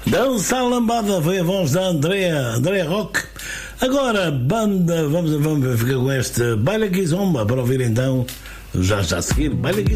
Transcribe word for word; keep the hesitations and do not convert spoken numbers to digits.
Dança a lambada foi a voz da Andrea, Andrea Rock. Agora, banda, vamos, vamos ficar com este Baile Kizomba para ouvir então, já já a seguir, Baile Kizomba.